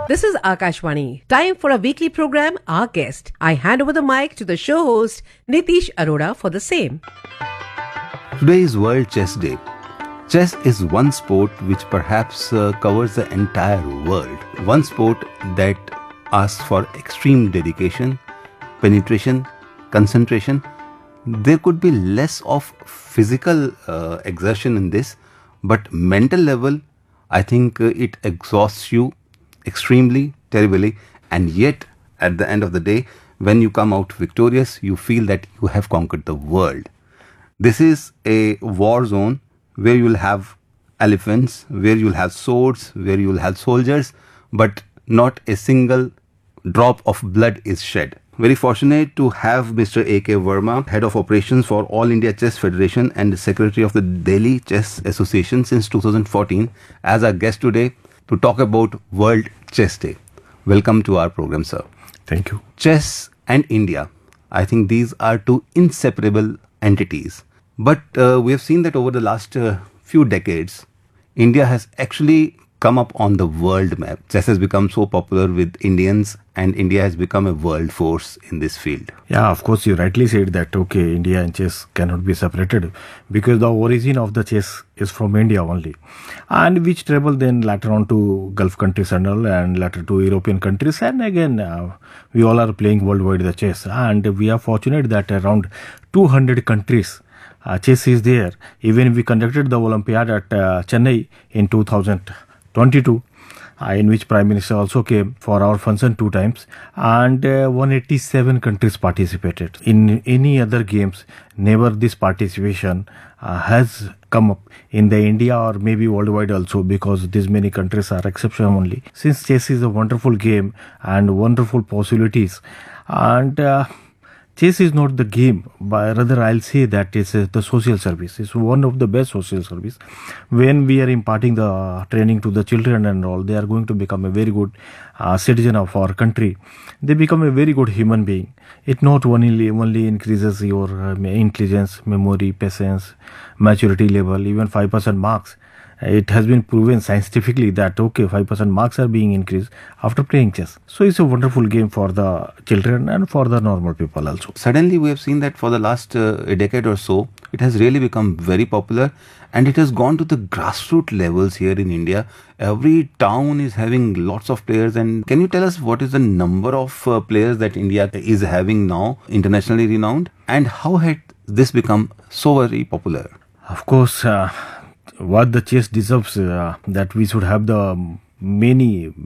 This is Akashvani. Time for a weekly program, Our Guest. I hand over the mic to the show host, Nitish Arora, for the same. Today is World Chess Day. Chess is one sport which perhaps covers the entire world. One sport that asks for extreme dedication, penetration, concentration. There could be less of physical exertion in this, but mental level, I think it exhausts you extremely, terribly, and yet at the end of the day, when you come out victorious, you feel that you have conquered the world. This is a war zone where you'll have elephants, where you'll have swords, where you'll have soldiers, but not a single drop of blood is shed. Very fortunate to have Mr. A.K. Verma, Head of Operations for All India Chess Federation and Secretary of the Delhi Chess Association since 2014, as our guest today to talk about World Chess Day. Welcome to our program, sir. Thank you. Chess and India, I think these are two inseparable entities. But we have seen that over the last few decades, India has actually come up on the world map. Chess has become so popular with Indians, and India has become a world force in this field. Yeah, of course, you rightly said that, okay, India and chess cannot be separated because the origin of the chess is from India only, and which traveled then later on to Gulf countries and later to European countries, and again, we all are playing worldwide the chess, and we are fortunate that around 200 countries chess is there. Even we conducted the Olympiad at Chennai in 2022, in which Prime Minister also came for our function 2 times, and 187 countries participated. In any other games, never this participation has come up in the India or maybe worldwide also, because these many countries are exception only. Since chess is a wonderful game and wonderful possibilities, and chess is not the game, but rather I'll say that it's the social service. It's one of the best social service. When we are imparting the training to the children and all, they are going to become a very good citizen of our country. They become a very good human being. It not only increases your intelligence, memory, patience, maturity level, even 5% marks. It has been proven scientifically that, okay, 5% marks are being increased after playing chess. So it's a wonderful game for the children and for the normal people also. Suddenly we have seen that for the last a decade or so, it has really become very popular, and it has gone to the grassroots levels here in India. Every town is having lots of players. And can you tell us what is the number of players that India is having now, internationally renowned, and how had this become so very popular? Of course, what the chess deserves, that we should have the many